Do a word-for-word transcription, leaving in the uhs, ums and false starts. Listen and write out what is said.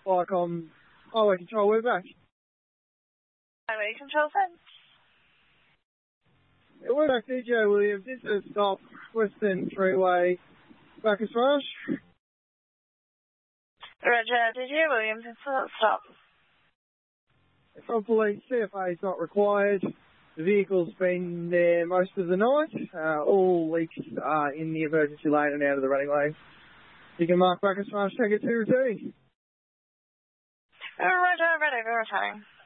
Icom Highway Control, we're back. Highway Control Fence. Yeah, we're back, D J Williams, into the stop, Western Freeway, Bacchus Marsh. Roger, D J Williams, into the stop. From police, C F A is not required. The vehicle's been there most of the night. Uh, all leaks are in the emergency lane and out of the running lane. You can mark Bacchus Marsh, take it to routine. Roger, ready for returning.